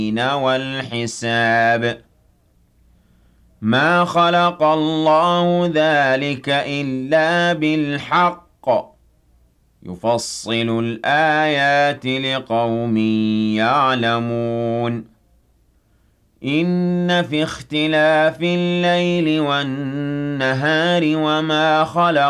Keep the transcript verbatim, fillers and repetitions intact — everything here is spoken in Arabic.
والحساب ما خلق الله ذلك إلا بالحق يفصل الآيات لقوم يعلمون إن في اختلاف الليل والنهار وما خلق